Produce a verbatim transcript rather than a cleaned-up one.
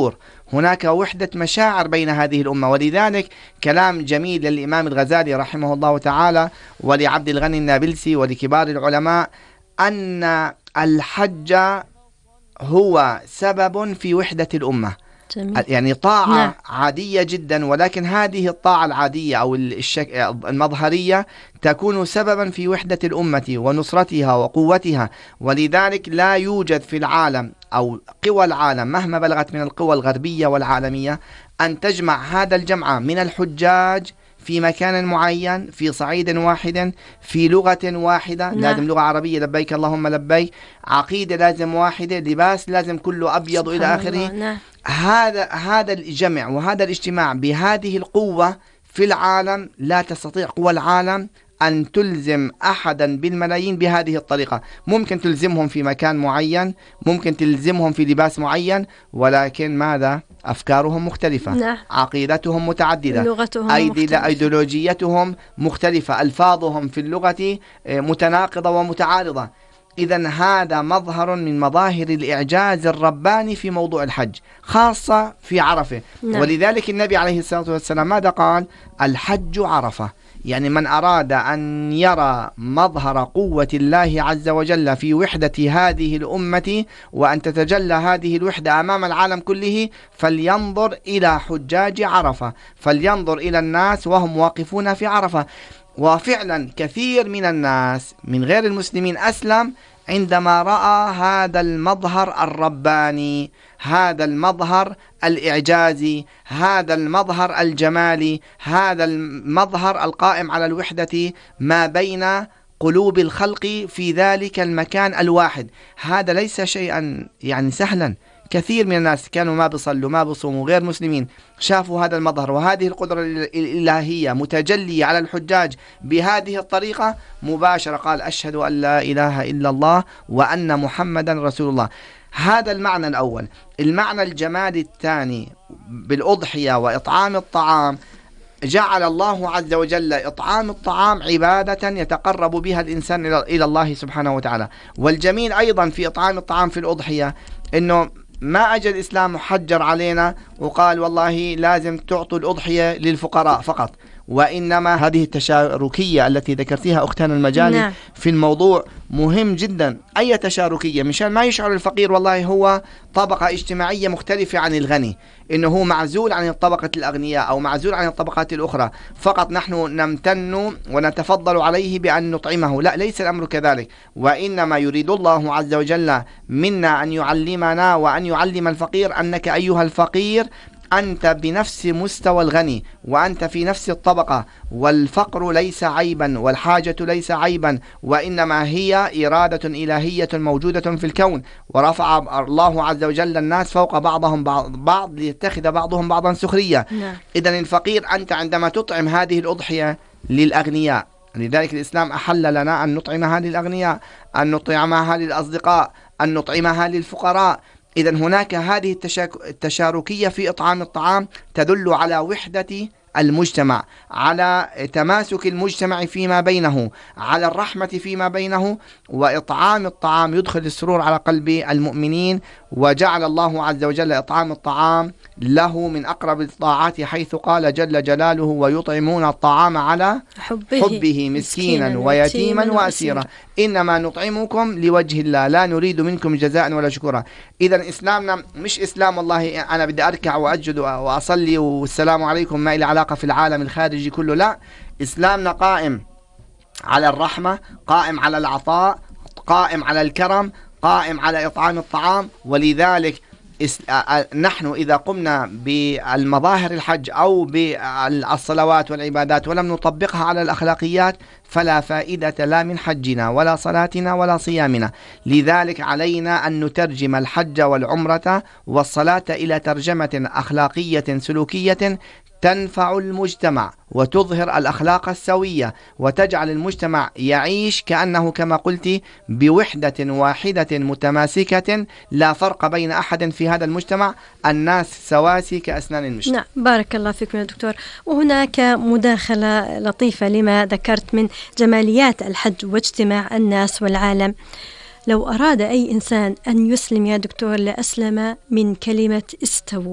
شعور، هناك وحدة مشاعر بين هذه الأمة. ولذلك كلام جميل للإمام الغزالي رحمه الله تعالى ولعبد الغني النابلسي ولكبار العلماء أن الحج هو سبب في وحدة الأمة. جميل. يعني طاعة نعم. عادية جدا، ولكن هذه الطاعة العادية أو الشك... المظهرية تكون سببا في وحدة الأمة ونصرتها وقوتها. ولذلك لا يوجد في العالم أو قوى العالم مهما بلغت من القوى الغربية والعالمية أن تجمع هذا الجمع من الحجاج في مكان معين، في صعيد واحد، في لغة واحدة. نعم. لازم لغة عربية، لبيك اللهم لبيك، عقيدة لازم واحدة، لباس لازم كله أبيض إلى آخره. نعم. هذا هذا الجمع وهذا الاجتماع بهذه القوة في العالم لا تستطيع قوى العالم أن تلزم أحدا بالملايين بهذه الطريقة. ممكن تلزمهم في مكان معين، ممكن تلزمهم في لباس معين، ولكن ماذا؟ أفكارهم مختلفة. نعم. عقيدتهم متعددة، لغتهم مختلفة، أيديولوجيتهم مختلفة، ألفاظهم في اللغة متناقضة ومتعارضة. إذن هذا مظهر من مظاهر الإعجاز الرباني في موضوع الحج، خاصة في عرفة. نعم. ولذلك النبي عليه الصلاة والسلام ماذا قال؟ الحج عرفة. يعني من أراد أن يرى مظهر قوة الله عز وجل في وحدة هذه الأمة وأن تتجلى هذه الوحدة أمام العالم كله فلينظر إلى حجاج عرفة، فلينظر إلى الناس وهم واقفون في عرفة. وفعلا كثير من الناس من غير المسلمين أسلم عندما رأى هذا المظهر الرباني، هذا المظهر الإعجازي، هذا المظهر الجمالي، هذا المظهر القائم على الوحدة ما بين قلوب الخلق في ذلك المكان الواحد. هذا ليس شيئا يعني سهلا. كثير من الناس كانوا ما بيصلوا ما بيصوموا غير مسلمين، شافوا هذا المظهر وهذه القدرة الإلهية متجلية على الحجاج بهذه الطريقة، مباشرة قال أشهد أن لا إله إلا الله وأن محمدا رسول الله. هذا المعنى الأول. المعنى الجمالي الثاني بالأضحية وإطعام الطعام، جعل الله عز وجل إطعام الطعام عبادة يتقرب بها الإنسان إلى الله سبحانه وتعالى. والجميل أيضا في إطعام الطعام في الأضحية أنه ما أجى الإسلام محجر علينا وقال والله لازم تعطوا الأضحية للفقراء فقط، وإنما هذه التشاركية التي ذكرتيها أختنا المجالي نعم. في الموضوع مهم جدا. أي تشاركية مشان ما يشعر الفقير والله هو طبقة اجتماعية مختلفة عن الغني، إنه هو معزول عن الطبقة الأغنياء أو معزول عن الطبقات الأخرى، فقط نحن نمتن ونتفضل عليه بأن نطعمه. لا، ليس الأمر كذلك، وإنما يريد الله عز وجل منا أن يعلمنا وأن يعلم الفقير أنك أيها الفقير أنت بنفس مستوى الغني، وأنت في نفس الطبقة، والفقر ليس عيبا والحاجة ليس عيبا، وإنما هي إرادة إلهية موجودة في الكون، ورفع الله عز وجل الناس فوق بعضهم بعض ليتخذ بعضهم بعضا سخرية. إذن الفقير أنت عندما تطعم هذه الأضحية للأغنياء، لذلك الإسلام أحل لنا أن نطعمها للأغنياء، أن نطعمها للأصدقاء، أن نطعمها للفقراء. إذن هناك هذه التشاركية في إطعام الطعام تدل على وحدة المجتمع، على تماسك المجتمع فيما بينه، على الرحمة فيما بينه. وإطعام الطعام يدخل السرور على قلب المؤمنين، وجعل الله عز وجل إطعام الطعام له من أقرب الطاعات، حيث قال جل جلاله ويطعمون الطعام على حبه, حبه مسكينا ويتيما وأسيرا إنما نطعمكم لوجه الله لا نريد منكم جزاء ولا شكورا. إذا إسلامنا مش إسلام والله أنا بدي أركع وأسجد وأصلي والسلام عليكم ما إلي علاقة في العالم الخارجي كله، لا، إسلامنا قائم على الرحمة، قائم على العطاء، قائم على الكرم، قائم على إطعام الطعام. ولذلك نحن إذا قمنا بالمظاهر الحج أو بالصلوات والعبادات ولم نطبقها على الأخلاقيات فلا فائدة لا من حجنا ولا صلاتنا ولا صيامنا. لذلك علينا أن نترجم الحج والعمرة والصلاة إلى ترجمة أخلاقية سلوكية تنفع المجتمع وتظهر الأخلاق السوية وتجعل المجتمع يعيش كأنه كما قلت بوحدة واحدة متماسكة، لا فرق بين أحد في هذا المجتمع، الناس سواسي كأسنان المشط. نعم، بارك الله فيكم يا دكتور. وهناك مداخلة لطيفة لما ذكرت من جماليات الحج واجتماع الناس والعالم. لو أراد أي إنسان أن يسلم يا دكتور لأسلم من كلمة استووا.